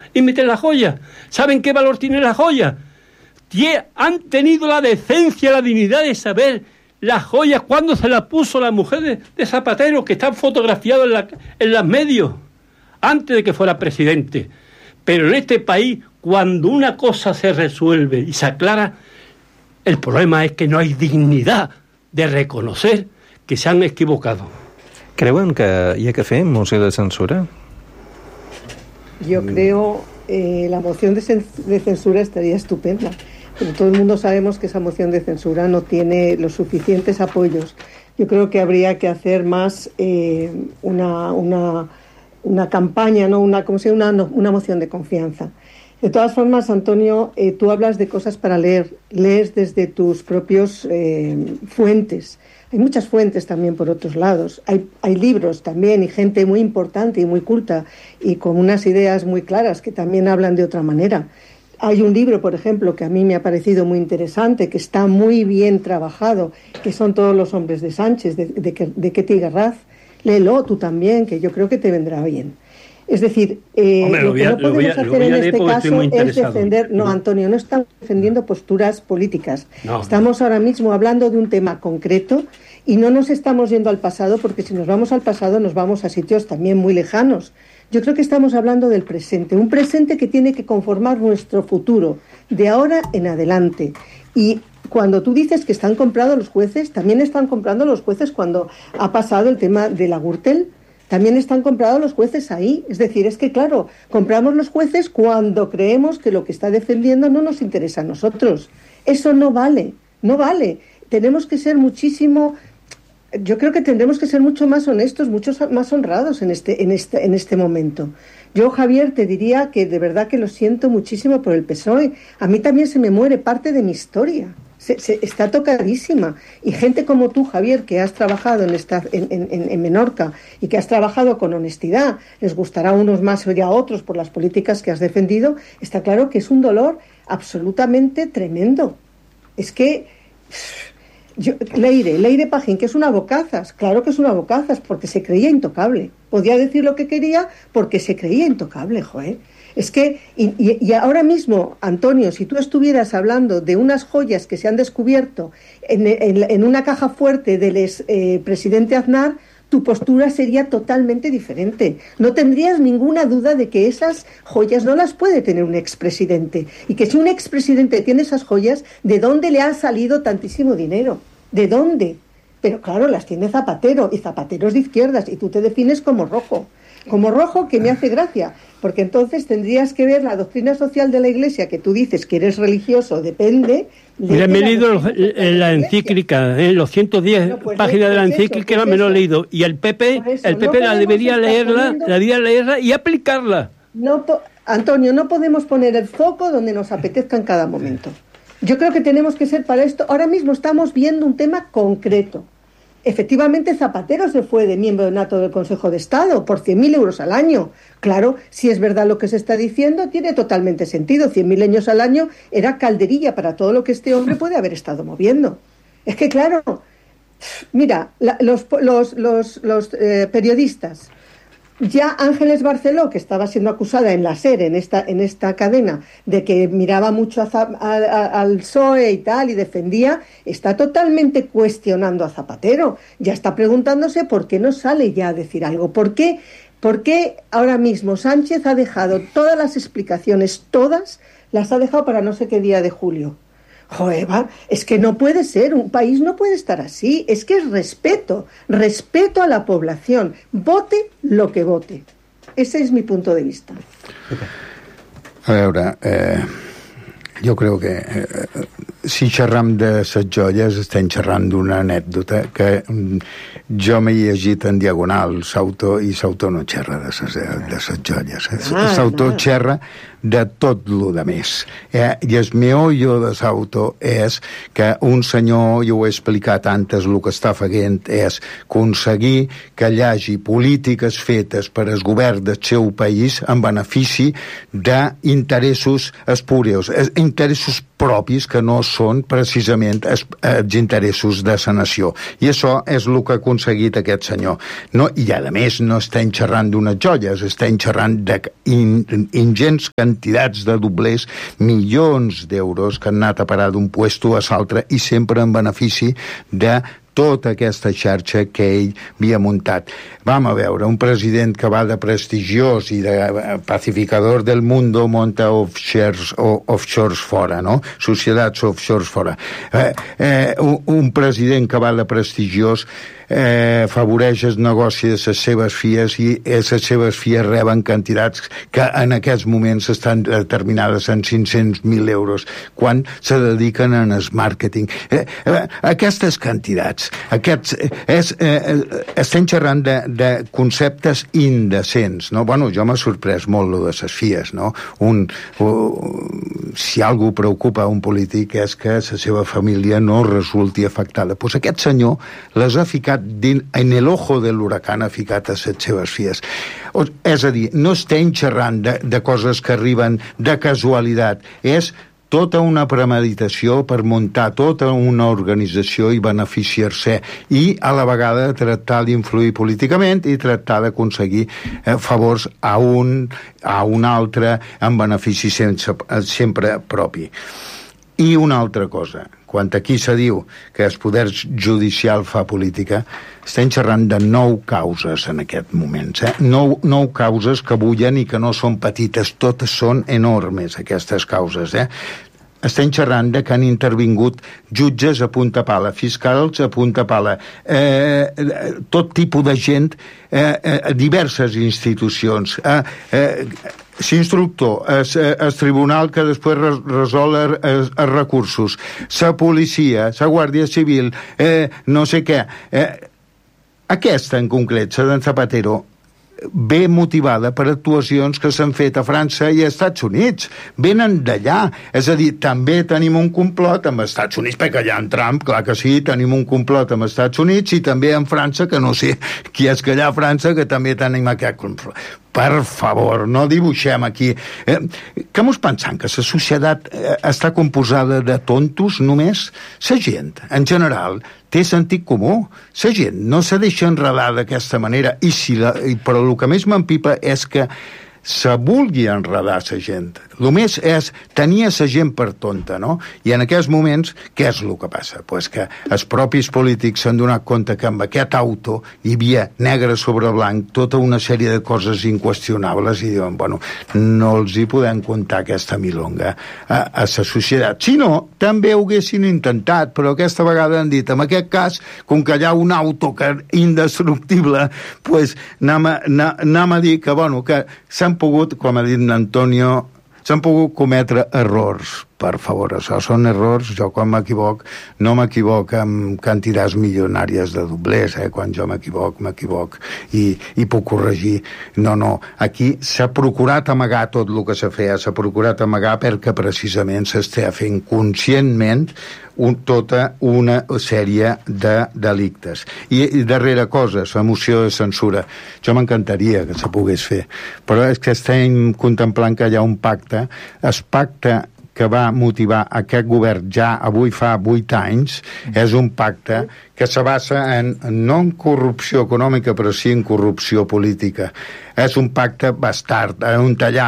y meten la joya. ¿Saben qué valor tiene la joya? Han tenido la decencia, la dignidad de saber las joyas cuando se las puso la mujer de Zapatero, que están fotografiados en los medios, antes de que fuera presidente. Pero en este país, cuando una cosa se resuelve y se aclara, el problema es que no hay dignidad de reconocer que se han equivocado. Creuen que hi ha que fer moció de censura? Yo creo la moción de censura estaría estupenda, pero todo el mundo sabemos que esa moción de censura no tiene los suficientes apoyos. Yo creo que habría que hacer más una campaña, ¿no? Una moción de confianza. De todas formas, Antonio, tú hablas de cosas para leer, lees desde tus propios fuentes. Hay muchas fuentes también por otros lados. Hay libros también y gente muy importante y muy culta y con unas ideas muy claras que también hablan de otra manera. Hay un libro, por ejemplo, que a mí me ha parecido muy interesante, que está muy bien trabajado, que son Todos los hombres de Sánchez, de Ketty Garraz. Léelo tú también, que yo creo que te vendrá bien. Es decir, lo que no podemos hacer en este caso es defender... No, Antonio, no estamos defendiendo posturas políticas. No. Estamos ahora mismo hablando de un tema concreto y no nos estamos yendo al pasado, porque si nos vamos al pasado nos vamos a sitios también muy lejanos. Yo creo que estamos hablando del presente, un presente que tiene que conformar nuestro futuro, de ahora en adelante. Y cuando tú dices que están comprados los jueces, también están comprando los jueces cuando ha pasado el tema de la Gürtel. También están comprados los jueces ahí. Es decir, es que claro, compramos los jueces cuando creemos que lo que está defendiendo no nos interesa a nosotros. Eso no vale, no vale. Tenemos que ser muchísimo... Yo creo que tendremos que ser mucho más honestos, mucho más honrados en este momento. Yo, Javier, te diría que de verdad que lo siento muchísimo por el PSOE. A mí también se me muere parte de mi historia. Está tocadísima. Y gente como tú, Javier, que has trabajado en Menorca y que has trabajado con honestidad, les gustará a unos más y a otros por las políticas que has defendido, está claro que es un dolor absolutamente tremendo. Es que... Leire Pajín, que es una bocazas, claro que es una bocazas, porque se creía intocable. Podía decir lo que quería porque se creía intocable, joder. Es que, y ahora mismo, Antonio, si tú estuvieras hablando de unas joyas que se han descubierto en una caja fuerte del presidente Aznar, tu postura sería totalmente diferente. No tendrías ninguna duda de que esas joyas no las puede tener un expresidente. Y que si un expresidente tiene esas joyas, ¿de dónde le ha salido tantísimo dinero? ¿De dónde? Pero claro, las tiene Zapatero, y Zapatero es de izquierdas, y tú te defines como rojo. Como rojo, que me hace gracia, porque entonces tendrías que ver la doctrina social de la Iglesia, que tú dices que eres religioso, depende... Mira, me he leído la encíclica, los 110 páginas de la encíclica, me lo he leído, y el PP la debería leerla y aplicarla. No, Antonio, no podemos poner el foco donde nos apetezca en cada momento. Yo creo que tenemos que ser para esto, ahora mismo estamos viendo un tema concreto. Efectivamente, Zapatero se fue de miembro nato del Consejo de Estado por 100.000 euros al año. Claro, si es verdad lo que se está diciendo, tiene totalmente sentido. 100.000 euros al año era calderilla para todo lo que este hombre puede haber estado moviendo. Es que, claro, mira, los periodistas... Ya Ángeles Barceló, que estaba siendo acusada en la SER, en esta cadena, de que miraba mucho al PSOE y tal, y defendía, está totalmente cuestionando a Zapatero. Ya está preguntándose por qué no sale ya a decir algo. ¿Por qué ahora mismo Sánchez ha dejado todas las explicaciones, todas, las ha dejado para no sé qué día de julio? Joder, es que no puede ser, un país no puede estar así, es que es respeto a la población, vote lo que vote. Ese es mi punto de vista. A veure, jo crec que si xerram de les joies estem xerrant d'una anècdota que jo m'he llegit en diagonal l'autor, i l'autor no xerra de les joies, l'autor xerra de tot lo de més, i el meollo de l'autor és que un senyor, jo ho he explicat antes, el que està fent és aconseguir que hi hagi polítiques fetes per al govern del seu país en benefici d'interessos espurios, interessos propis que no són precisament els interessos de la nació. I això és el que ha aconseguit aquest senyor. No, i a més no estem xerrant d'unes joies, estem xerrant d'ingents quantitats de doblers, milions d'euros que han anat a parar d'un puesto a l'altre i sempre en benefici de tota aquesta xarxa que ell havia muntat. Vam a veure, un president que va de prestigiós i de pacificador del mundo monta offshores fora, no? Societats offshores fora. Un president que va de prestigiós afavoreix el negoci de les seves filles i les seves filles reben quantitats que en aquests moments estan determinades en 500.000 euros quan se dediquen en el màrqueting. Aquestes quantitats, estem xerrant de conceptes indecents, no? Bueno, jo m'ha sorprès molt lo de les filles, no? Si algú preocupa un polític és que la seva família no resulti afectada. Pues aquest senyor les ha ficat en el ojo de l'huracán, ha ficat a les seves filles. És a dir, no estem xerrant de coses que arriben de casualitat, és tota una premeditació per muntar tota una organització i beneficiar-se i a la vegada tractar d'influir políticament i tractar d'aconseguir favors a un altre en benefici sempre propi. I una altra cosa, quan aquí se diu que el poder judicial fa política, estem xerrant de 9 causes en aquest moment, 9 causes que bullen i que no són petites, totes són enormes aquestes causes, Estem xerrant de que han intervingut jutges a punta pala, fiscals a punta pala, tot tipus de gent, diverses institucions, l'instructor, el tribunal que després resol els recursos, la policia, la Guàrdia Civil, no sé què. Aquesta en concret, la d'en Zapatero, ve motivada per actuacions que s'han fet a França i a Estats Units. Venen d'allà. És a dir, també tenim un complot amb els Estats Units, perquè allà en Trump, clar que sí, tenim un complot amb els Estats Units i també amb França, que no sé qui és que allà a França, que també tenim aquest complot. Per favor, no dibuixem aquí. Què mos pensem? Que la societat està composada de tontos només? La gent, en general, té sentit comú. La gent no se deixa enredar d'aquesta manera. Però el que més m'empipa és que se vulgui enredar la gent. El més és tenir la gent per tonta, no? I en aquests moments, què és el que passa? Pues que els propis polítics s'han donat compte que amb aquest auto hi havia negre sobre blanc tota una sèrie de coses inqüestionables i diuen, bueno, no els hi podem comptar aquesta milonga a la societat. Si no, també ho haguessin intentat, però aquesta vegada han dit, en aquest cas, com que hi ha un auto que indestructible, pues anem a dir que, bueno, que s'han pogut, com ha dit l'Antonio, s'han pogut cometre errors. Per favor, això són errors. Jo quan m'equivoc, no m'equivoc amb quantitats milionàries de doblers, quan jo m'equivoc i puc corregir. No, aquí s'ha procurat amagar tot el que s'ha fet, s'ha procurat amagar perquè precisament s'està fent conscientment tota una sèrie de delictes. I darrere cosa, la moció de censura, jo m'encantaria que se pogués fer, però és que estem contemplant que hi ha un pacte, el pacte que va motivar aquest govern ja avui fa 8 anys, és un pacte que se basa no en corrupció econòmica, però sí en corrupció política. És un pacte bastard, un tallar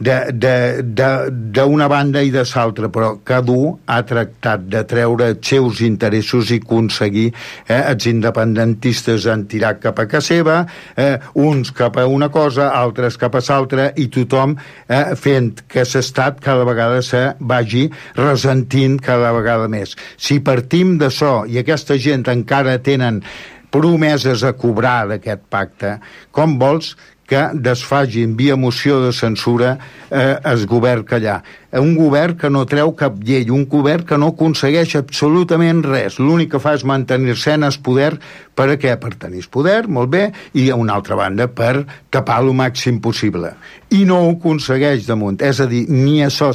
d'una banda i de l'altra, però cada un ha tractat de treure els seus interessos i aconseguir els independentistes han tirat cap a casa seva, uns cap a una cosa, altres cap a l'altra, i tothom fent que l'estat cada vegada se vagi ressentint cada vegada més. Si partim d'això i aquesta gent encara tenen promeses a cobrar d'aquest pacte, com vols que desfagin via moció de censura el govern que hi ha? Un govern que no treu cap llei, un govern que no aconsegueix absolutament res. L'únic que fa és mantenir-se en el poder. Per a què? Per tenir el poder, molt bé, i a una altra banda per tapar el màxim possible. I no ho aconsegueix damunt. És a dir, ni això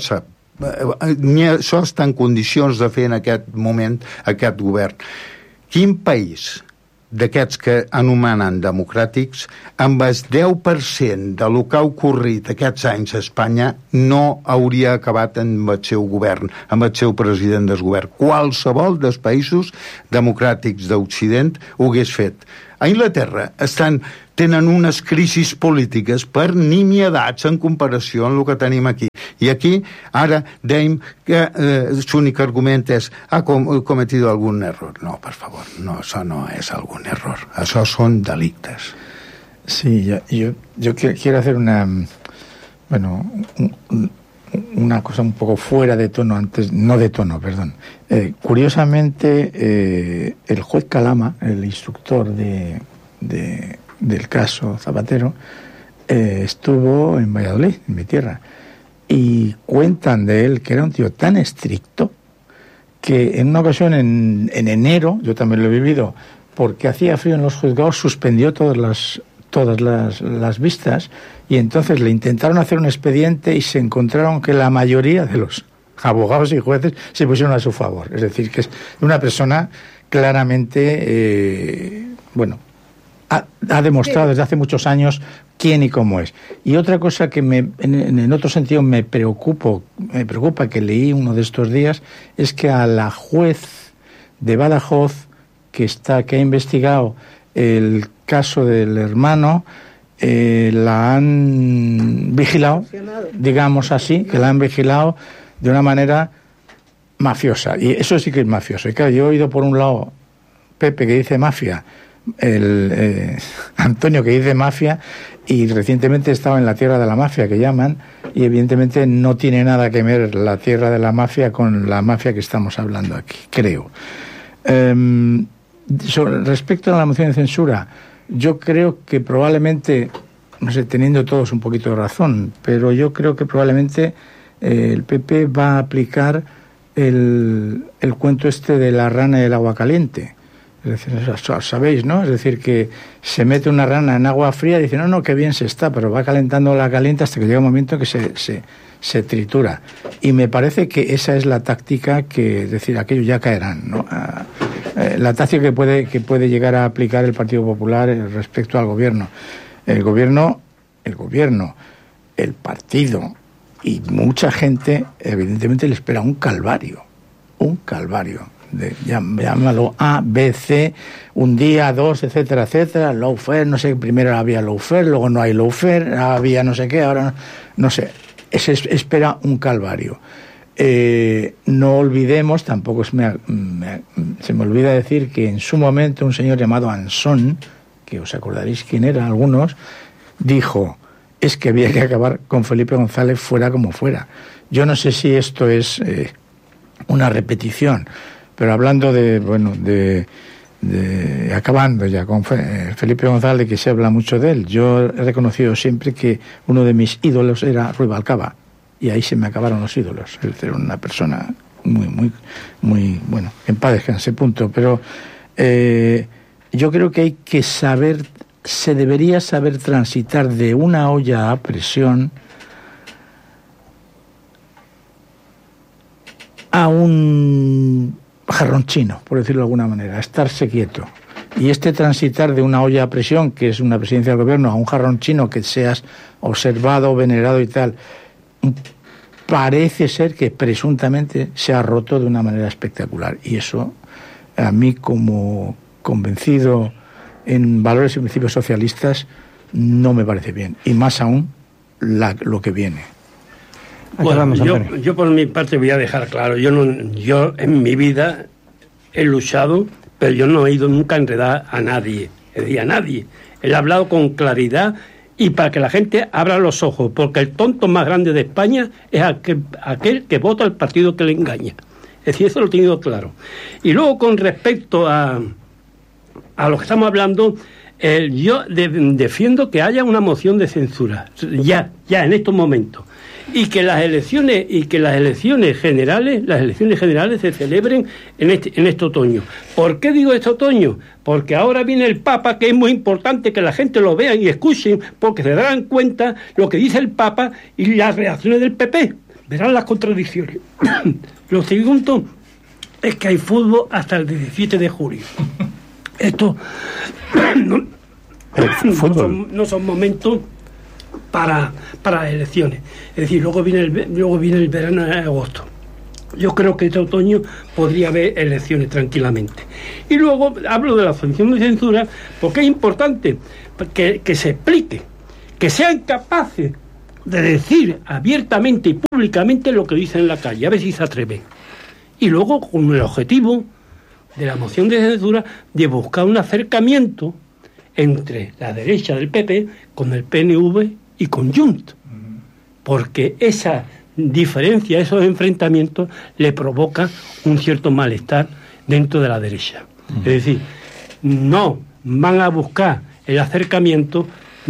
està en condicions de fer en aquest moment aquest govern. Quin país d'aquests que anomenen democràtics, amb el 10% del que ha ocorrit aquests anys a Espanya no hauria acabat amb el seu govern, amb el seu president del govern. Qualsevol dels països democràtics d'Occident ho hagués fet. A Inglaterra tenen unes crisis polítiques per nimiedats en comparació amb el que tenim aquí. I aquí, ara, dèiem que l'únic argument és ha cometido algun error. No, per favor, no, això no és algun error. Això són delictes. Sí, yo quiero hacer una cosa un poco fuera de tono antes, no de tono, perdón. Curiosamente, el juez Calama, el instructor del caso Zapatero, estuvo en Valladolid, en mi tierra, y cuentan de él que era un tío tan estricto que en una ocasión en enero, yo también lo he vivido, porque hacía frío en los juzgados, suspendió todas las vistas, y entonces le intentaron hacer un expediente y se encontraron que la mayoría de los abogados y jueces se pusieron a su favor. Es decir, que es una persona claramente, ha demostrado desde hace muchos años quién y cómo es. Y otra cosa que en otro sentido me preocupa, que leí uno de estos días, es que a la juez de Badajoz que ha investigado el caso del hermano, la han vigilado, digamos así, que la han vigilado de una manera mafiosa. Y eso sí que es mafioso. Y claro, yo he oído por un lado Pepe que dice mafia, Antonio que dice mafia, y recientemente estaba en la tierra de la mafia, que llaman, y evidentemente no tiene nada que ver la tierra de la mafia con la mafia que estamos hablando aquí, creo. Respecto a la moción de censura, yo creo que probablemente, no sé, teniendo todos un poquito de razón, pero yo creo que probablemente el PP va a aplicar el cuento este de la rana y el agua caliente. Es decir, sabéis, ¿no? Es decir, que se mete una rana en agua fría y dice, no, qué bien se está, pero va calentando la caliente hasta que llega un momento que se tritura. Y me parece que esa es la táctica que, es decir, aquellos ya caerán, ¿no? La táctica que puede llegar a aplicar el Partido Popular respecto al gobierno. El partido y mucha gente, evidentemente, le espera un calvario. Llámalo A, B, C, un día, dos, etcétera, etcétera, lawfare, no sé, primero había lawfare, luego no hay lawfare, había no sé qué, ahora no sé, se espera un calvario. No olvidemos, tampoco se me olvida decir que en su momento un señor llamado Ansón, que os acordaréis quién era algunos, dijo, es que había que acabar con Felipe González fuera como fuera. Yo no sé si esto es una repetición, pero hablando acabando ya con Felipe González, que se habla mucho de él, yo he reconocido siempre que uno de mis ídolos era Ruibalcaba, y ahí se me acabaron los ídolos. Es decir, una persona muy bueno, en paz descanse, punto. Pero yo creo que se debería saber transitar de una olla a presión a un jarrón chino, por decirlo de alguna manera, a estarse quieto. Y transitar de una olla a presión, que es una presidencia del gobierno, a un jarrón chino, que seas observado, venerado y tal, parece ser que presuntamente se ha roto de una manera espectacular. Y eso, a mí, como convencido en valores y principios socialistas, no me parece bien. Y más aún lo que viene. Bueno, yo por mi parte voy a dejar claro, yo en mi vida he luchado, pero yo no he ido nunca a enredar a nadie, he hablado con claridad y para que la gente abra los ojos, porque el tonto más grande de España es aquel que vota al partido que le engaña. Es decir, eso lo he tenido claro. Y luego, con respecto a lo que estamos hablando, yo defiendo que haya una moción de censura, ya en estos momentos, y que las elecciones generales se celebren en este otoño. ¿Por qué digo este otoño? Porque ahora viene el Papa, que es muy importante que la gente lo vea y escuchen, porque se darán cuenta lo que dice el Papa y las reacciones del PP. Verán las contradicciones. Lo segundo es que hay fútbol hasta el 17 de julio. esto no son momentos para las elecciones. Es decir, luego viene el verano en agosto. Yo creo que este otoño podría haber elecciones tranquilamente. Y luego hablo de la sanción de censura porque es importante que se explique, que sean capaces de decir abiertamente y públicamente lo que dicen en la calle, a ver si se atreven. Y luego con el objetivo de la moción de censura de buscar un acercamiento entre la derecha del PP con el PNV y con Junts, porque esa diferencia, esos enfrentamientos le provoca un cierto malestar dentro de la derecha. Es decir, no van a buscar el acercamiento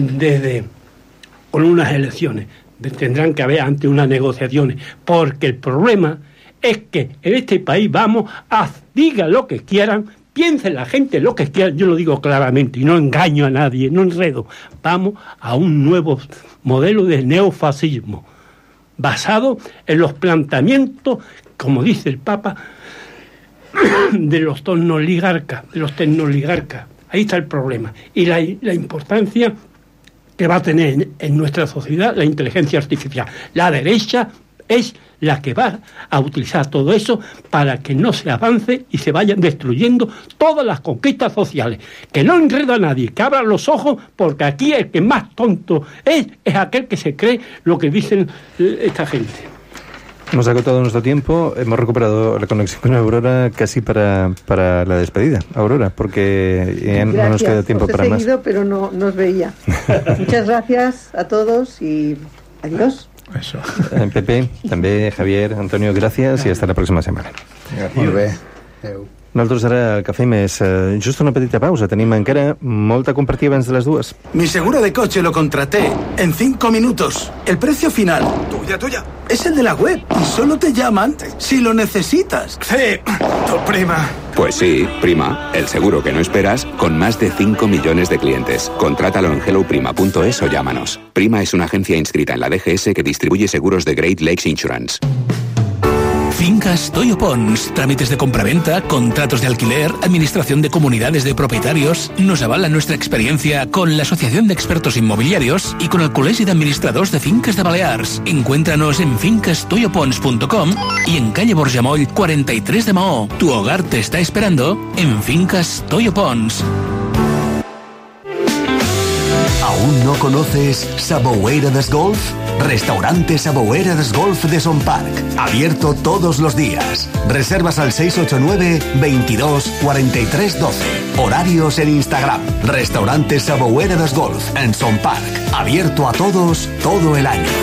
con unas elecciones, tendrán que haber antes unas negociaciones, porque el problema es que en este país digan lo que quieran, piensen la gente lo que quieran, yo lo digo claramente y no engaño a nadie, no enredo, vamos a un nuevo modelo de neofascismo basado en los planteamientos, como dice el Papa, de los tecnoligarcas. Ahí está el problema. Y la importancia que va a tener en nuestra sociedad la inteligencia artificial. La derecha es la que va a utilizar todo eso para que no se avance y se vayan destruyendo todas las conquistas sociales. Que no enreda a nadie, que abra los ojos, porque aquí el que más tonto es aquel que se cree lo que dicen esta gente. Hemos agotado nuestro tiempo, hemos recuperado la conexión con Aurora casi para la despedida. Aurora, porque ya no nos queda tiempo para más. Seguido, pero no os veía. Muchas gracias a todos y adiós. Eso. Pepe, també, Javier, Antonio, gràcies i hasta la pròxima setmana. Molt bé. Adéu. Nosaltres ara el que fem és just una petita pausa. Tenim encara molta a compartir abans de les 2. Mi seguro de coche lo contraté en 5 minutos. El precio final, tuya, es el de la web y solo te llaman si lo necesitas. Sí, tu prima. Pues sí, Prima, el seguro que no esperas, con más de 5 millones de clientes. Contrátalo en helloprima.es o llámanos. Prima es una agencia inscrita en la DGS que distribuye seguros de Great Lakes Insurance. Fincas Toyo Pons, trámites de compraventa, contratos de alquiler, administración de comunidades de propietarios. Nos avala nuestra experiencia con la Asociación de Expertos Inmobiliarios y con el Col·legi d'Administradors de Finques de Balears. Encuéntranos en fincastoyopons.com y en calle Borjamoll 43 de Maó. Tu hogar te está esperando en Fincas Toyo Pons. ¿Aún no conoces Sabouera des Golf? Restaurante Sabouera des Golf de Son Parc. Abierto todos los días. Reservas al 689 22 43 12. Horarios en Instagram. Restaurante Sabouera des Golf en Son Parc. Abierto a todos todo el año.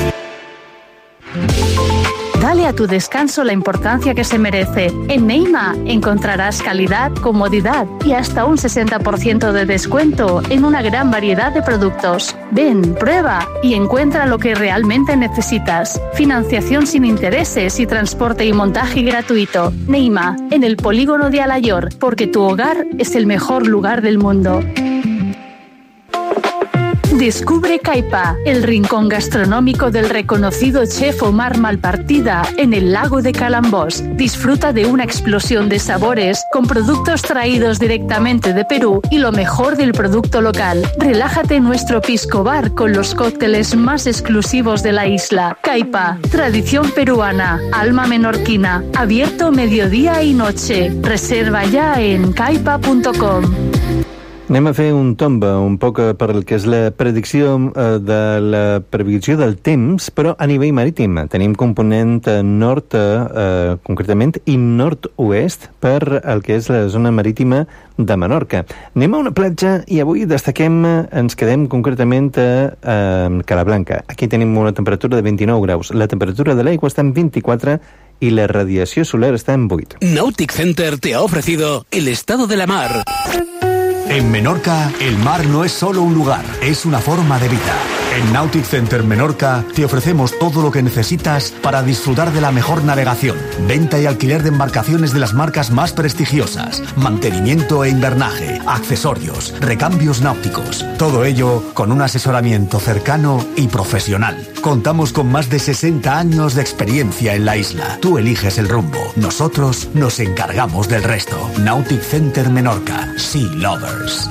Dale a tu descanso la importancia que se merece. En Neima encontrarás calidad, comodidad y hasta un 60% de descuento en una gran variedad de productos. Ven, prueba y encuentra lo que realmente necesitas. Financiación sin intereses y transporte y montaje gratuito. Neima, en el polígono de Alayor, porque tu hogar es el mejor lugar del mundo. Descubre Caipa, el rincón gastronómico del reconocido chef Omar Malpartida en el lago de Calambós. Disfruta de una explosión de sabores con productos traídos directamente de Perú y lo mejor del producto local. Relájate en nuestro pisco bar con los cócteles más exclusivos de la isla. Caipa, tradición peruana, alma menorquina, abierto mediodía y noche. Reserva ya en caipa.com. Anem a fer un tomba un poc per el que és la predicció del temps, però a nivell marítim. Tenim component nord, concretament, i nord-oest per el que és la zona marítima de Menorca. Anem a una platja i avui ens quedem concretament a Calablanca. Aquí tenim una temperatura de 29 graus. La temperatura de l'aigua està en 24 y la radiación solar está en 8. Nautic Center te ha ofrecido el estado de la mar. En Menorca, el mar no es solo un lugar, es una forma de vida. En Nautic Center Menorca te ofrecemos todo lo que necesitas para disfrutar de la mejor navegación, venta y alquiler de embarcaciones de las marcas más prestigiosas, mantenimiento e invernaje, accesorios, recambios náuticos. Todo ello con un asesoramiento cercano y profesional. Contamos con más de 60 años de experiencia en la isla. Tú eliges el rumbo. Nosotros nos encargamos del resto. Nautic Center Menorca. Sea Lovers.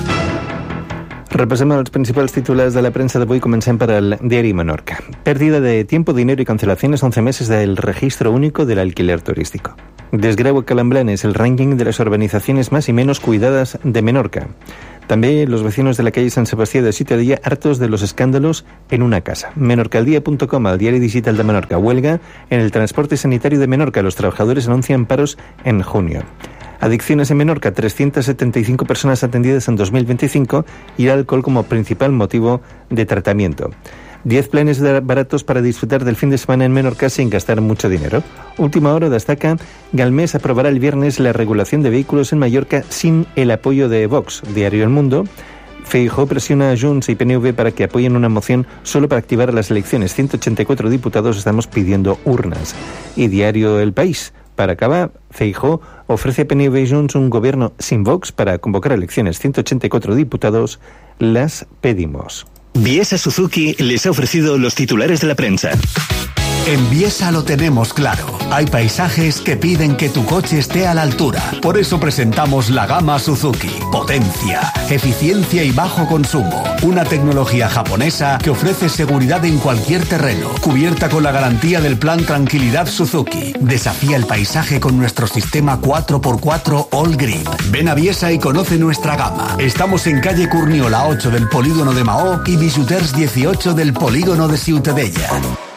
Repassem els principals titulars de la premsa d'avui. Comencem per al diari Menorca. Pérdida de tiempo, dinero y cancelaciones 11 meses del registro único del alquiler turístico. Desgrau Calamblanes, el ranking de las urbanizaciones más y menos cuidadas de Menorca. También los vecinos de la calle San Sebastián de Ciutadella hartos de los escándalos en una casa. Menorcaldía.com, el diario digital de Menorca. Huelga en el transporte sanitario de Menorca. Los trabajadores anuncian paros en junio. Adicciones en Menorca, 375 personas atendidas en 2025 y el alcohol como principal motivo de tratamiento. 10 planes baratos para disfrutar del fin de semana en Menorca sin gastar mucho dinero. Última hora destaca: Galmés aprobará el viernes la regulación de vehículos en Mallorca sin el apoyo de Vox. Diario El Mundo. Feijóo presiona a Junts y PNV para que apoyen una moción solo para activar las elecciones. 184 diputados estamos pidiendo urnas. Y Diario El País. Para acabar, Feijóo ofrece a PNV y Junts un gobierno sin Vox para convocar elecciones. 184 diputados, las pedimos. Biesa Suzuki les ha ofrecido los titulares de la prensa. En Biesa lo tenemos claro. Hay paisajes que piden que tu coche esté a la altura. Por eso presentamos la gama Suzuki. Potencia, eficiencia y bajo consumo. Una tecnología japonesa que ofrece seguridad en cualquier terreno. Cubierta con la garantía del plan Tranquilidad Suzuki. Desafía el paisaje con nuestro sistema 4x4 All Grip. Ven a Biesa y conoce nuestra gama. Estamos en calle Curniola 8 del polígono de Mahó y Bisuters 18 del polígono de Ciutadella.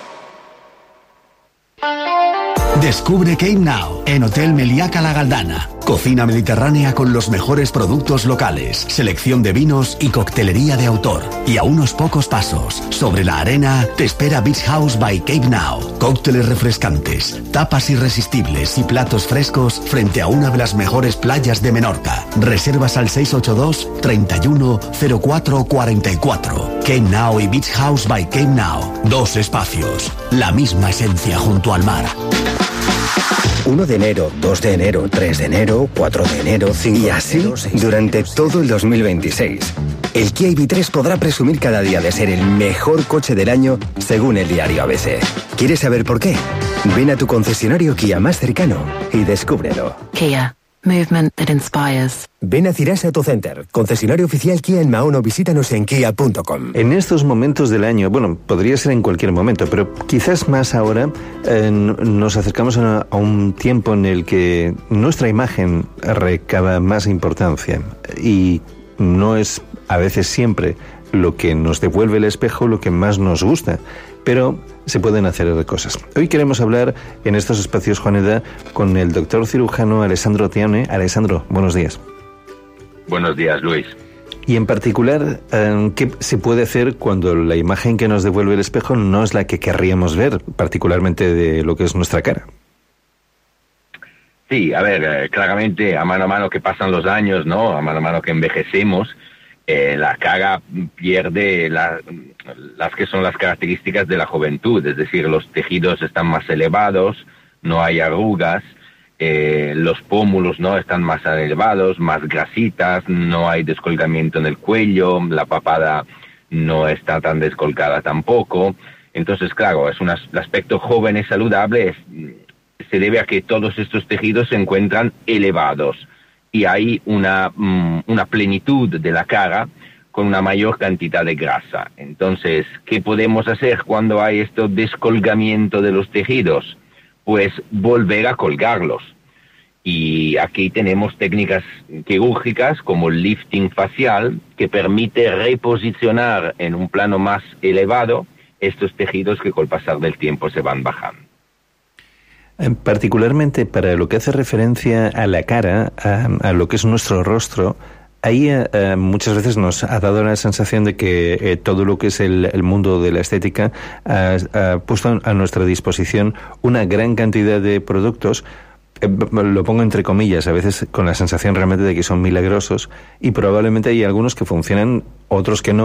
Descubre Cape Now en Hotel Meliaca La Galdana. Cocina mediterránea con los mejores productos locales, selección de vinos y coctelería de autor. Y a unos pocos pasos, sobre la arena, te espera Beach House by Cape Now. Cócteles refrescantes, tapas irresistibles y platos frescos frente a una de las mejores playas de Menorca. Reservas al 682 31 04 44. Cape Now y Beach House by Cape Now. 2 espacios, la misma esencia junto al mar. 1 de enero, 2 de enero, 3 de enero, 4 de enero, 5 y así durante todo el 2026. El Kia EV3 podrá presumir cada día de ser el mejor coche del año según el diario ABC. ¿Quieres saber por qué? Ven a tu concesionario Kia más cercano y descúbrelo. Kia. Movement that inspires. Ven a Cirasa Autocenter, concesionario oficial Kia en Mahón, o visítanos en kia.com. En estos momentos del año, bueno, podría ser en cualquier momento, pero quizás más ahora, nos acercamos a un tiempo en el que nuestra imagen recaba más importancia y no es a veces siempre lo que nos devuelve el espejo lo que más nos gusta, pero se pueden hacer cosas. Hoy queremos hablar en estos espacios, Juaneda, con el doctor cirujano Alessandro Tione. Alessandro, buenos días. Buenos días, Luis. Y en particular, ¿qué se puede hacer cuando la imagen que nos devuelve el espejo no es la que querríamos ver, particularmente de lo que es nuestra cara? Sí, a ver, claramente a mano que pasan los años, ¿no? A mano que envejecemos, la cara pierde las que son las características de la juventud, es decir, los tejidos están más elevados, no hay arrugas, los pómulos no están más elevados, más grasitas, no hay descolgamiento en el cuello, la papada no está tan descolgada tampoco. Entonces, claro, es un aspecto joven y saludable, se debe a que todos estos tejidos se encuentran elevados y hay una plenitud de la cara con una mayor cantidad de grasa. Entonces, ¿qué podemos hacer cuando hay este descolgamiento de los tejidos? Pues volver a colgarlos. Y aquí tenemos técnicas quirúrgicas como el lifting facial, que permite reposicionar en un plano más elevado estos tejidos que con el pasar del tiempo se van bajando. Particularmente para lo que hace referencia a la cara, a lo que es nuestro rostro, ahí muchas veces nos ha dado la sensación de que todo lo que es el mundo de la estética ha puesto a nuestra disposición una gran cantidad de productos, lo pongo entre comillas, a veces con la sensación realmente de que son milagrosos, y probablemente hay algunos que funcionan, otros que no,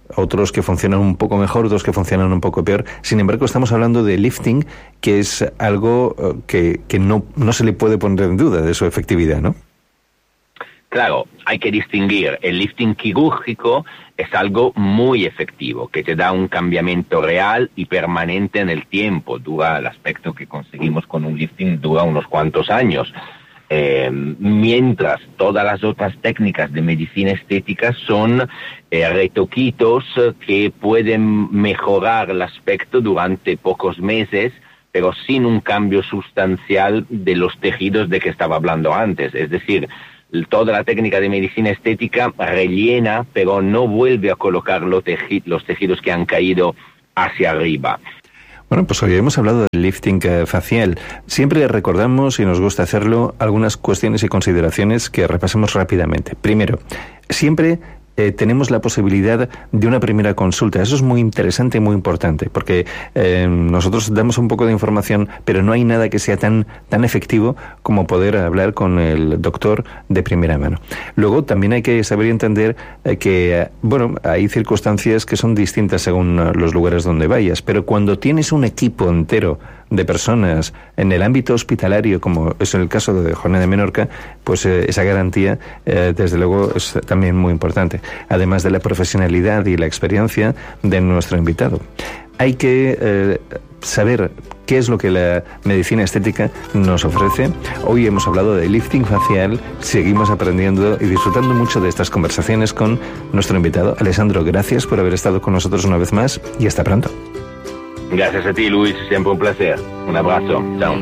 otros que funcionan un poco mejor, otros que funcionan un poco peor. Sin embargo, estamos hablando de lifting, que es algo que no se le puede poner en duda de su efectividad, ¿no? Claro, hay que distinguir. El lifting quirúrgico es algo muy efectivo, que te da un cambiamiento real y permanente en el tiempo. Dura, el aspecto que conseguimos con un lifting dura unos cuantos años. Mientras todas las otras técnicas de medicina estética son retoquitos que pueden mejorar el aspecto durante pocos meses, pero sin un cambio sustancial de los tejidos de que estaba hablando antes. Es decir, toda la técnica de medicina estética rellena, pero no vuelve a colocar los tejidos que han caído hacia arriba. Bueno, pues hoy hemos hablado del lifting facial. Siempre recordamos, y nos gusta hacerlo, algunas cuestiones y consideraciones que repasemos rápidamente. Primero, siempre tenemos la posibilidad de una primera consulta. Eso es muy interesante y muy importante, porque nosotros damos un poco de información, pero no hay nada que sea tan efectivo como poder hablar con el doctor de primera mano. Luego, también hay que saber y entender que, bueno, hay circunstancias que son distintas según los lugares donde vayas, pero cuando tienes un equipo entero de personas en el ámbito hospitalario, como es el caso de Jornada de Menorca, pues esa garantía, desde luego, es también muy importante, además de la profesionalidad y la experiencia de nuestro invitado. Hay que saber qué es lo que la medicina estética nos ofrece. Hoy hemos hablado de lifting facial, seguimos aprendiendo y disfrutando mucho de estas conversaciones con nuestro invitado. Alessandro, gracias por haber estado con nosotros una vez más y hasta pronto. Gracias a ti, Luis, siempre un placer. Un abrazo. Chao.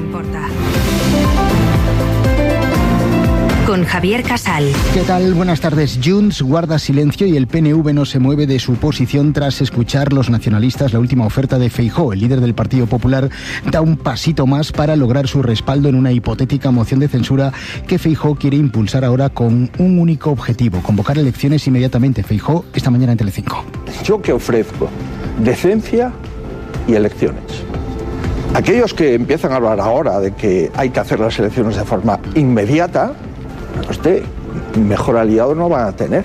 Con Javier Casal. ¿Qué tal? Buenas tardes. Junts guarda silencio y el PNV no se mueve de su posición tras escuchar los nacionalistas la última oferta de Feijóo. El líder del Partido Popular da un pasito más para lograr su respaldo en una hipotética moción de censura que Feijóo quiere impulsar ahora con un único objetivo: convocar elecciones inmediatamente. Feijóo esta mañana en Telecinco. Yo que ofrezco decencia y elecciones. Aquellos que empiezan a hablar ahora de que hay que hacer las elecciones de forma inmediata, mejor aliado no van a tener.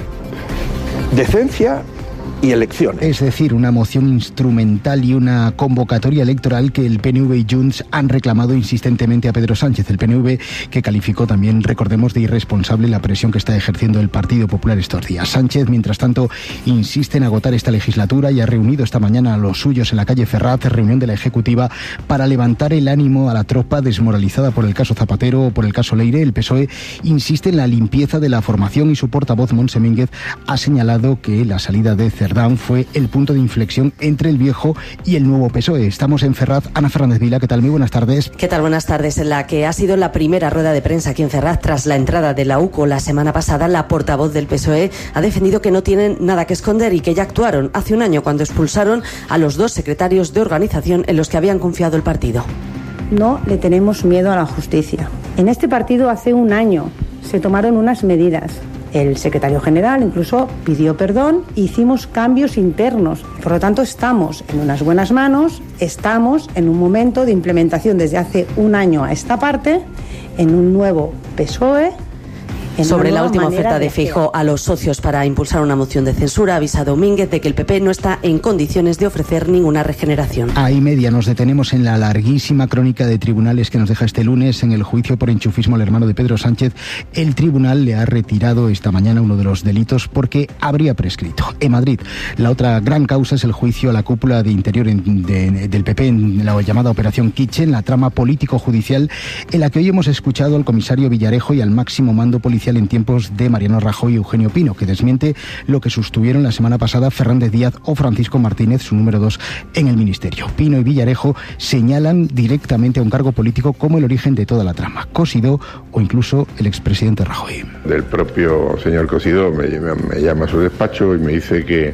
Decencia y elecciones. Es decir, una moción instrumental y una convocatoria electoral que el PNV y Junts han reclamado insistentemente a Pedro Sánchez. El PNV que calificó también, recordemos, de irresponsable la presión que está ejerciendo el Partido Popular estos días. Sánchez, mientras tanto, insiste en agotar esta legislatura y ha reunido esta mañana a los suyos en la calle Ferraz, reunión de la Ejecutiva, para levantar el ánimo a la tropa desmoralizada por el caso Zapatero o por el caso Leire. El PSOE insiste en la limpieza de la formación y su portavoz, Montse Mínguez, ha señalado que la salida de Cerdán fue el punto de inflexión entre el viejo y el nuevo PSOE. Estamos en Ferraz. Ana Fernández Vila, ¿qué tal? Muy buenas tardes. ¿Qué tal? Buenas tardes. En la que ha sido la primera rueda de prensa aquí en Ferraz tras la entrada de la UCO la semana pasada, la portavoz del PSOE ha defendido que no tienen nada que esconder y que ya actuaron hace un año cuando expulsaron a los dos secretarios de organización en los que habían confiado el partido. No le tenemos miedo a la justicia. En este partido hace un año se tomaron unas medidas. El secretario general incluso pidió perdón, hicimos cambios internos. Por lo tanto, estamos en unas buenas manos, estamos en un momento de implementación desde hace un año a esta parte, en un nuevo PSOE. Sobre la última oferta de Feijóo a los socios para impulsar una moción de censura, ha avisado Mínguez de que el PP no está en condiciones de ofrecer ninguna regeneración. Ahí media nos detenemos en la larguísima crónica de tribunales que nos deja este lunes en el juicio por enchufismo al hermano de Pedro Sánchez. El tribunal le ha retirado esta mañana uno de los delitos porque habría prescrito. En Madrid, la otra gran causa es el juicio a la cúpula de interior del PP en la llamada Operación Kitchen, la trama político-judicial en la que hoy hemos escuchado al comisario Villarejo y al máximo mando policial en tiempos de Mariano Rajoy y Eugenio Pino, que desmiente lo que sostuvieron la semana pasada Fernández Díaz o Francisco Martínez, su número 2 en el Ministerio. Pino y Villarejo señalan directamente a un cargo político como el origen de toda la trama, Cosidó o incluso el expresidente Rajoy. El propio señor Cosidó me llama a su despacho y me dice que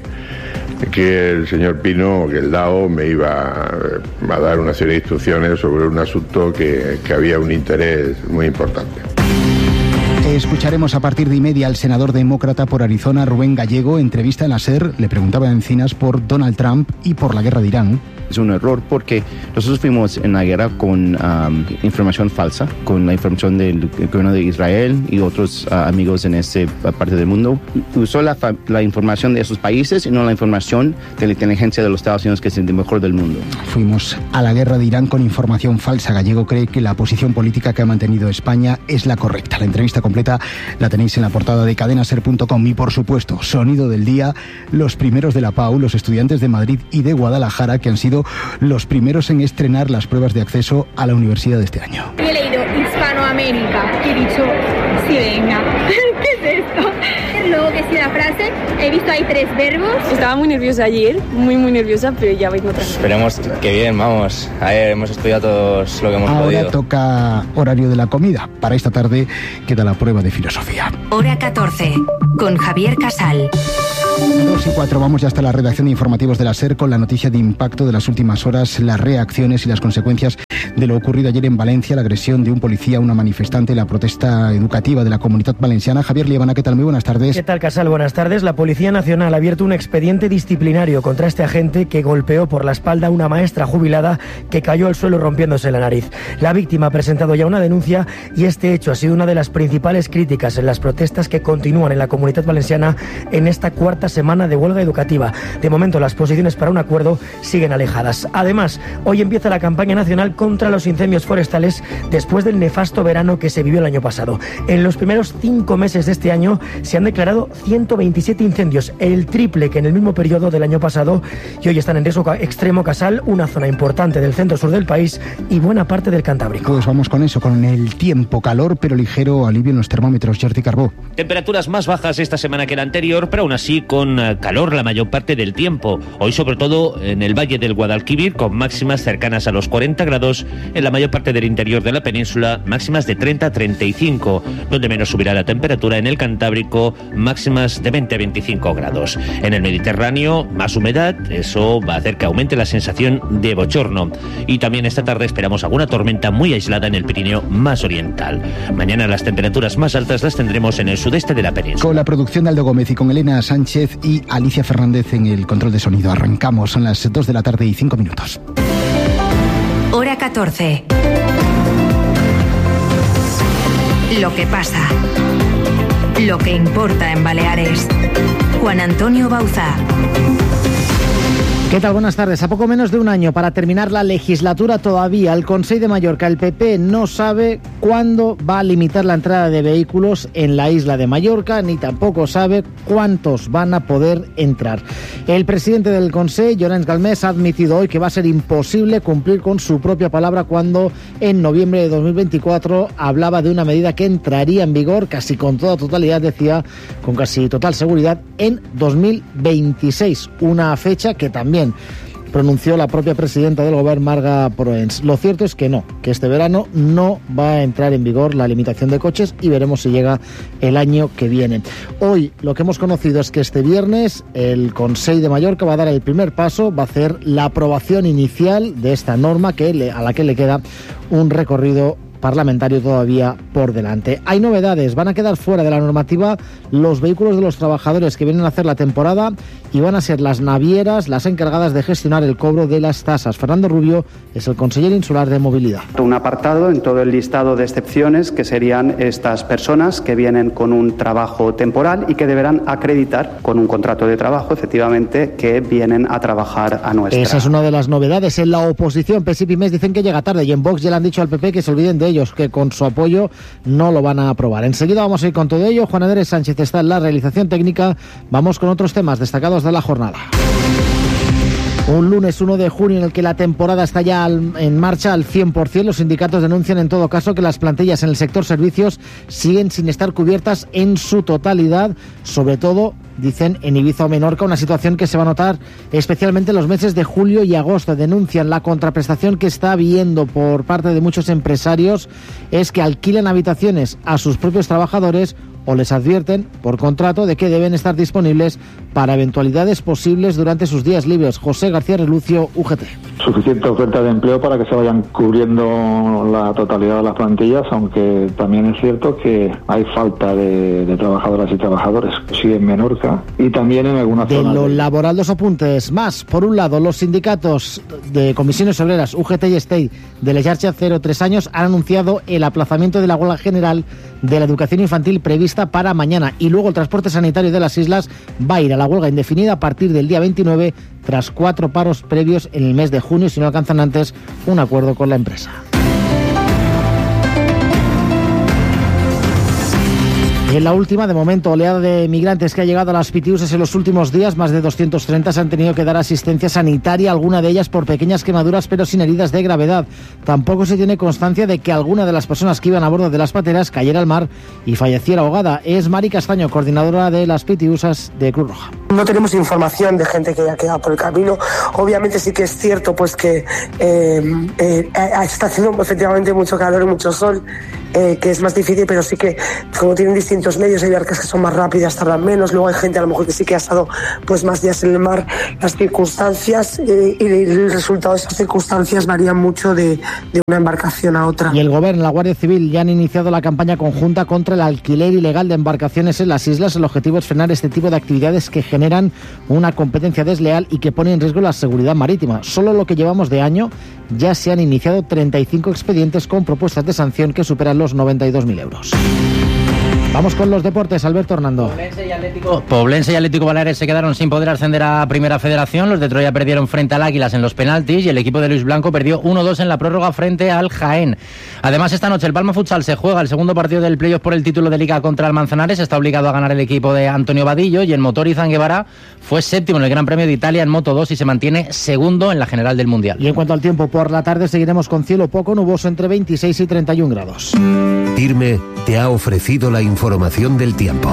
el señor Pino, que el DAO, me iba a dar una serie de instrucciones sobre un asunto que había un interés muy importante. Escucharemos a partir de 1:30 al senador demócrata por Arizona, Rubén Gallego. Entrevista en la SER, le preguntaba a Encinas por Donald Trump y por la guerra de Irán. es un error porque nosotros fuimos en la guerra con información falsa, con la información del gobierno de Israel y otros amigos en esta parte del mundo. Usó la información de esos países y no la información de la inteligencia de los Estados Unidos, que es el mejor del mundo. Fuimos a la guerra de Irán con información falsa. Gallego cree que la posición política que ha mantenido España es la correcta. La entrevista completa la tenéis en la portada de cadenaser.com y, por supuesto, sonido del día, los primeros de la PAU, los estudiantes de Madrid y de Guadalajara, que han sido los primeros en estrenar las pruebas de acceso a la universidad de este año. He leído Hispanoamérica y he dicho, sí, venga. ¿Qué es esto? Luego que sí la frase, he visto ahí 3 verbos. Estaba muy nerviosa ayer, muy nerviosa, pero ya vengo tranquila. Esperemos que bien, vamos. Ayer hemos estudiado todos lo que hemos podido. Ahora toca horario de la comida. Para esta tarde queda la prueba de filosofía. Hora 14, con Javier Casal. 2:04, vamos ya hasta la redacción de informativos de la SER con la noticia de impacto de las últimas horas, las reacciones y las consecuencias de lo ocurrido ayer en Valencia, la agresión de un policía a una manifestante, la protesta educativa de la Comunitat Valenciana. Javier Liebana, ¿qué tal? Muy buenas tardes. ¿Qué tal, Casal? Buenas tardes. La Policía Nacional ha abierto un expediente disciplinario contra este agente que golpeó por la espalda a una maestra jubilada que cayó al suelo rompiéndose la nariz. La víctima ha presentado ya una denuncia y este hecho ha sido una de las principales críticas en las protestas que continúan en la Comunitat Valenciana en esta cuarta semana de huelga educativa. De momento, las posiciones para un acuerdo siguen alejadas. Además, hoy empieza la campaña nacional contra los incendios forestales después del nefasto verano que se vivió el año pasado. En los primeros 5 meses de este año se han declarado 127 incendios, el triple que en el mismo periodo del año pasado, y hoy están en riesgo extremo, Casal, una zona importante del centro-sur del país y buena parte del Cantábrico. Pues vamos con eso, con el tiempo, calor pero ligero alivio en los termómetros. Jordi Carbó. Temperaturas más bajas esta semana que la anterior, pero aún así con calor la mayor parte del tiempo. Hoy sobre todo en el valle del Guadalquivir, con máximas cercanas a los 40 grados, en la mayor parte del interior de la península, máximas de 30 a 35, donde menos subirá la temperatura en el Cantábrico, máximas de 20 a 25 grados. En el Mediterráneo, más humedad, eso va a hacer que aumente la sensación de bochorno. Y también esta tarde esperamos alguna tormenta muy aislada en el Pirineo más oriental. Mañana las temperaturas más altas las tendremos en el sudeste de la península. Con la producción de Aldo Gómez y con Elena Sánchez y Alicia Fernández en el control de sonido. Arrancamos, son las 2 de la tarde y 5 minutos. Hora 14. Lo que pasa. Lo que importa en Baleares. Juan Antonio Bauzá. ¿Qué tal? Buenas tardes. A poco menos de un año para terminar la legislatura todavía, el Consell de Mallorca, el PP, no sabe cuándo va a limitar la entrada de vehículos en la isla de Mallorca, ni tampoco sabe cuántos van a poder entrar. El presidente del Consell, Llorenç Galmés, ha admitido hoy que va a ser imposible cumplir con su propia palabra cuando en noviembre de 2024 hablaba de una medida que entraría en vigor casi con toda totalidad, decía, con casi total seguridad, en 2026. Una fecha que también pronunció la propia presidenta del Govern, Marga Proens. Lo cierto es que no, que este verano no va a entrar en vigor la limitación de coches y veremos si llega el año que viene. Hoy lo que hemos conocido es que este viernes el Consell de Mallorca va a dar el primer paso, va a hacer la aprobación inicial de esta norma a la que le queda un recorrido parlamentario todavía por delante. Hay novedades, van a quedar fuera de la normativa los vehículos de los trabajadores que vienen a hacer la temporada y van a ser las navieras las encargadas de gestionar el cobro de las tasas. Fernando Rubio es el consejero insular de Movilidad. Un apartado en todo el listado de excepciones que serían estas personas que vienen con un trabajo temporal y que deberán acreditar con un contrato de trabajo, efectivamente, que vienen a trabajar a nuestra. Esa es una de las novedades. En la oposición, PSI y PIMES dicen que llega tarde y en Vox ya le han dicho al PP que se olviden de ellos, que con su apoyo no lo van a aprobar. Enseguida vamos a ir con todo ello. Juan Andrés Sánchez está en la realización técnica. Vamos con otros temas destacados de la jornada. Un lunes 1 de junio en el que la temporada está ya en marcha al 100%. Los sindicatos denuncian en todo caso que las plantillas en el sector servicios siguen sin estar cubiertas en su totalidad, sobre todo, dicen, en Ibiza o Menorca, una situación que se va a notar especialmente en los meses de julio y agosto. Denuncian la contraprestación que está habiendo por parte de muchos empresarios, es que alquilan habitaciones a sus propios trabajadores o les advierten por contrato de que deben estar disponibles para eventualidades posibles durante sus días libres. José García Relucio, UGT. Suficiente oferta de empleo para que se vayan cubriendo la totalidad de las plantillas, aunque también es cierto que hay falta de trabajadoras y trabajadores, sí en Menorca y también en algunas zonas. De lo laboral, dos apuntes más. Por un lado, los sindicatos de comisiones obreras UGT y STEI de la Xarxa 0-3 años han anunciado el aplazamiento de la huelga general de la educación infantil prevista para mañana, y luego el transporte sanitario de las islas va a ir a la huelga indefinida a partir del día 29 tras 4 paros previos en el mes de junio si no alcanzan antes un acuerdo con la empresa. En la última, de momento, oleada de migrantes que ha llegado a las Pitiusas en los últimos días, más de 230 se han tenido que dar asistencia sanitaria, alguna de ellas por pequeñas quemaduras pero sin heridas de gravedad. Tampoco se tiene constancia de que alguna de las personas que iban a bordo de las pateras cayera al mar y falleciera ahogada. Es Mari Castaño, coordinadora de las Pitiusas de Cruz Roja. No tenemos información de gente que haya quedado por el camino. Obviamente sí que es cierto pues que está haciendo efectivamente mucho calor y mucho sol, que es más difícil, pero sí que como tienen distintos medios, hay barcas que son más rápidas, tardan menos. Luego hay gente a lo mejor que sí que ha estado pues más días en el mar. Las circunstancias y el resultado de esas circunstancias varían mucho de una embarcación a otra. Y el Gobierno y la Guardia Civil ya han iniciado la campaña conjunta contra el alquiler ilegal de embarcaciones en las islas. El objetivo es frenar este tipo de actividades que generan una competencia desleal y que ponen en riesgo la seguridad marítima. Solo lo que llevamos de año ya se han iniciado 35 expedientes con propuestas de sanción que superan los 92.000 euros. Vamos con los deportes, Alberto Hernando. Poblense y Atlético Baleares se quedaron sin poder ascender a Primera Federación. Los de Troya perdieron frente al Águilas en los penaltis y el equipo de Luis Blanco perdió 1-2 en la prórroga frente al Jaén. Además, esta noche el Palma Futsal se juega el segundo partido del playoff por el título de Liga contra el Manzanares. Está obligado a ganar el equipo de Antonio Vadillo, y en motor Izan Guevara fue séptimo en el Gran Premio de Italia en Moto 2 y se mantiene segundo en la general del Mundial. Y en cuanto al tiempo, por la tarde seguiremos con cielo poco nuboso entre 26 y 31 grados. Tirme te ha ofrecido la información del tiempo.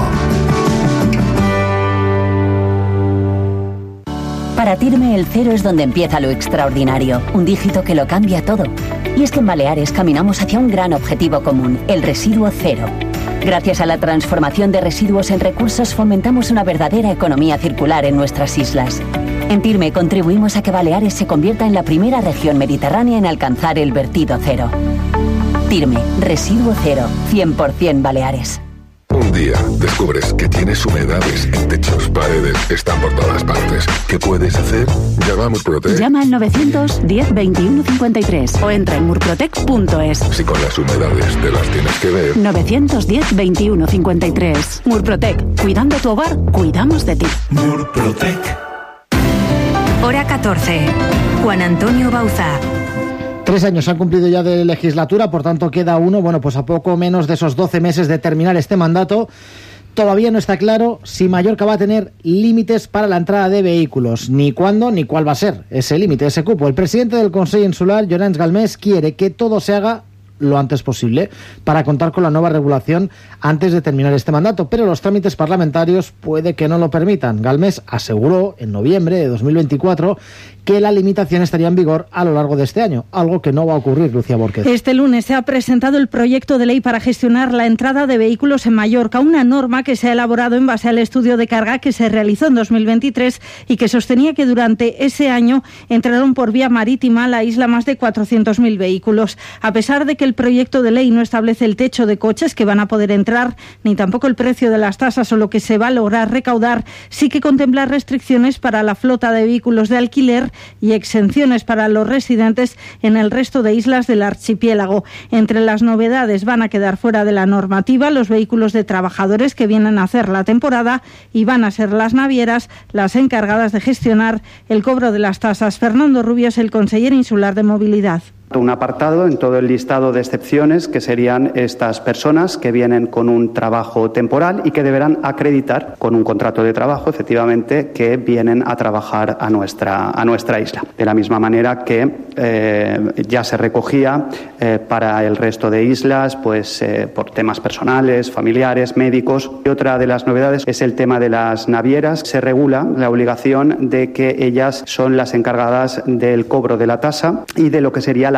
Para Tirme el cero es donde empieza lo extraordinario, un dígito que lo cambia todo. Y es que en Baleares caminamos hacia un gran objetivo común, el residuo cero. Gracias a la transformación de residuos en recursos fomentamos una verdadera economía circular en nuestras islas. En Tirme contribuimos a que Baleares se convierta en la primera región mediterránea en alcanzar el vertido cero. Tirme, residuo cero, 100% Baleares. Un día descubres que tienes humedades en techos, paredes, están por todas partes. ¿Qué puedes hacer? Llama a Murprotec. Llama al 910 21 53 o entra en murprotec.es. Si con las humedades te las tienes que ver. 910 21 53. Murprotec. Cuidando tu hogar, cuidamos de ti. Murprotec. Hora 14. Juan Antonio Bauza. 3 años se han cumplido ya de legislatura, por tanto queda uno, pues a poco menos de esos 12 meses de terminar este mandato. Todavía no está claro si Mallorca va a tener límites para la entrada de vehículos, ni cuándo ni cuál va a ser ese límite, ese cupo. El presidente del Consell Insular, Llorenç Galmés, quiere que todo se haga lo antes posible para contar con la nueva regulación antes de terminar este mandato, pero los trámites parlamentarios puede que no lo permitan. Galmés aseguró en noviembre de 2024 que la limitación estaría en vigor a lo largo de este año, algo que no va a ocurrir, Lucía Borquez. Este lunes se ha presentado el proyecto de ley para gestionar la entrada de vehículos en Mallorca, una norma que se ha elaborado en base al estudio de carga que se realizó en 2023 y que sostenía que durante ese año entraron por vía marítima a la isla más de 400.000 vehículos. A pesar de que el proyecto de ley no establece el techo de coches que van a poder entrar, ni tampoco el precio de las tasas o lo que se va a lograr recaudar, sí que contempla restricciones para la flota de vehículos de alquiler y exenciones para los residentes en el resto de islas del archipiélago. Entre las novedades van a quedar fuera de la normativa los vehículos de trabajadores que vienen a hacer la temporada y van a ser las navieras las encargadas de gestionar el cobro de las tasas. Fernando Rubio es el consejero insular de Movilidad. Un apartado en todo el listado de excepciones que serían estas personas que vienen con un trabajo temporal y que deberán acreditar con un contrato de trabajo efectivamente que vienen a trabajar a nuestra isla. De la misma manera que ya se recogía para el resto de islas por temas personales, familiares, médicos. Y otra de las novedades es el tema de las navieras. Se regula la obligación de que ellas son las encargadas del cobro de la tasa y de lo que sería la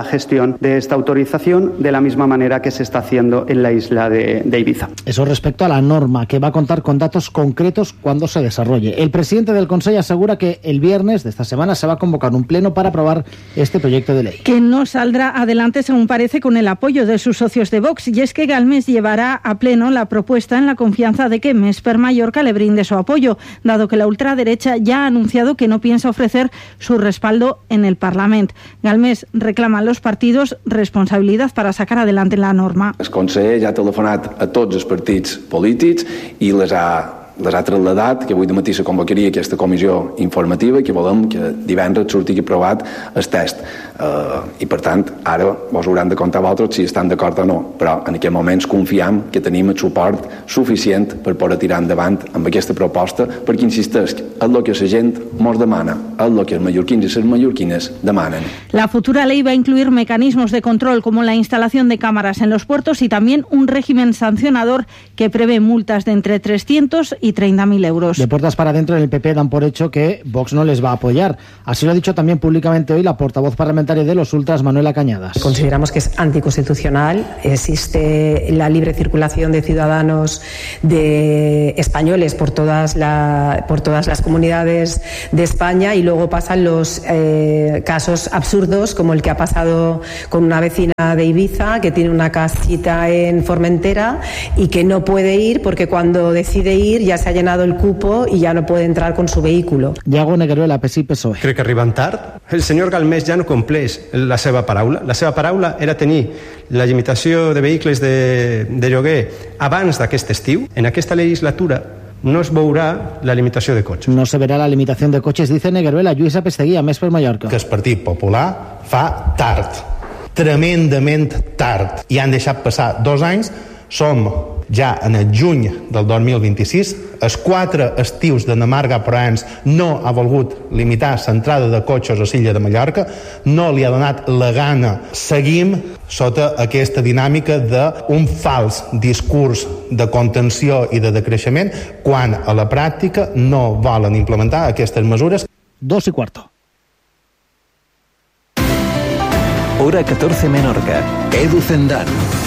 la gestión de esta autorización de la misma manera que se está haciendo en la isla de Ibiza. Eso respecto a la norma, que va a contar con datos concretos cuando se desarrolle. El presidente del Consejo asegura que el viernes de esta semana se va a convocar un pleno para aprobar este proyecto de ley. Que no saldrá adelante, según parece, con el apoyo de sus socios de Vox, y es que Galmés llevará a pleno la propuesta en la confianza de que Més per Mallorca le brinde su apoyo, dado que la ultraderecha ya ha anunciado que no piensa ofrecer su respaldo en el Parlamento. Galmés reclama a los partidos responsabilidad para sacar adelante la norma. El conseller ja ha telefonat a tots els partits polítics i les ha traslladat que avui de matí se convocaria aquesta comissió informativa i que volem que divendres surti aprovat el test. I per tant, ara vos hauran de contar vosaltres si estan d'acord o no, però en aquests moments confiem que tenim el suport suficient per poder tirar endavant amb aquesta proposta, perquè insisteix, és el que la gent mos demana, és el que els mallorquins i les mallorquines demanen. La futura ley va a incluir mecanismos de control como la instalación de cámaras en los puertos y también un régimen sancionador que prevé multas de entre 300 y 30.000 euros. De puertas para adentro, en el PP dan por hecho que Vox no les va a apoyar. Así lo ha dicho también públicamente hoy la portavoz parlamentaria de los Ultras, Manuela Cañadas. Consideramos que es anticonstitucional. Existe la libre circulación de ciudadanos españoles por todas las comunidades de España, y luego pasan los casos absurdos como el que ha pasado con una vecina de Ibiza que tiene una casita en Formentera y que no puede ir porque cuando decide ir ya se ha llenado el cupo y ya no puede entrar con su vehículo. Iago Negueruela, PSI-PSOE. Crec que arriben tard. El senyor Galmés ja no compleix la seva paraula. La seva paraula era tenir la limitació de vehicles de lloguer abans d'aquest estiu. En aquesta legislatura no es veurà la limitació de cotxes. No se verá la limitación de coches, dice Negueruela. Lluís Apesteguía, Més per Mallorca. Que el Partit Popular fa tard, tremendament tard. I han deixat passar 2 anys, som ja en el juny del 2026, els 4 estius de Namarga Proens no ha volgut limitar l'entrada de cotxes a l'illa de Mallorca, no li ha donat la gana. Seguim sota aquesta dinàmica d'un fals discurs de contenció i de decreixement, quan a la pràctica no volen implementar aquestes mesures. 2:15. Hora 14 Menorca. Edu Zendán.